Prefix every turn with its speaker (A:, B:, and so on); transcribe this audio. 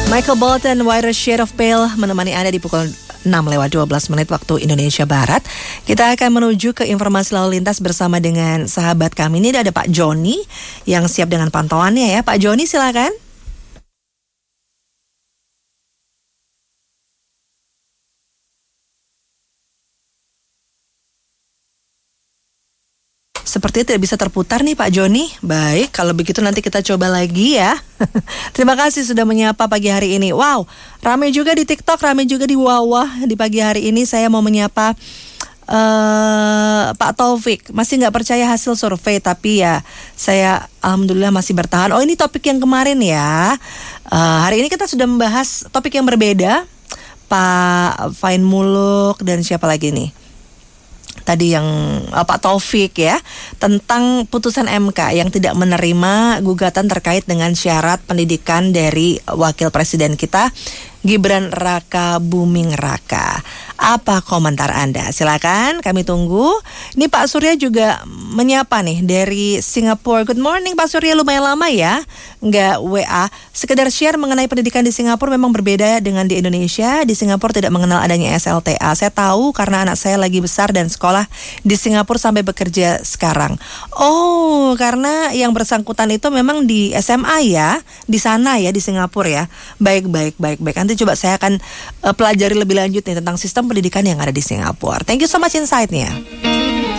A: Michael Bolton, Whiter Shade of Pale menemani Anda di pukul 6:12 waktu Indonesia Barat. Kita akan menuju ke informasi lalu lintas bersama dengan sahabat kami. Ini ada Pak Joni yang siap dengan pantauannya ya. Pak Joni silakan. Sepertinya tidak bisa terputar nih Pak Joni. Baik, kalau begitu nanti kita coba lagi ya. Terima kasih sudah menyapa pagi hari ini. Wow, ramai juga di TikTok, ramai juga di Wawah. Di pagi hari ini saya mau menyapa Pak Taufik. Masih nggak percaya hasil survei, tapi ya saya alhamdulillah masih bertahan. Oh, ini topik yang kemarin ya. Hari ini kita sudah membahas topik yang berbeda. Pak Fain Muluk dan siapa lagi nih? Tadi yang Pak Taufik ya, tentang putusan MK yang tidak menerima gugatan terkait dengan syarat pendidikan dari wakil presiden kita Gibran Raka Buming Raka. Apa komentar Anda? Silakan, kami tunggu. Ini Pak Surya juga menyapa nih dari Singapura. Good morning Pak Surya, lumayan lama ya nggak WA. Sekedar share mengenai pendidikan di Singapura memang berbeda dengan di Indonesia. Di Singapura tidak mengenal adanya SLTA. Saya tahu karena anak saya lagi besar dan sekolah di Singapura sampai bekerja sekarang. Oh, karena yang bersangkutan itu memang di SMA ya, di sana ya, di Singapura ya. Baik. Nanti coba saya akan pelajari lebih lanjut nih tentang sistem pendidikan yang ada di Singapura. Thank you so much insight-nya.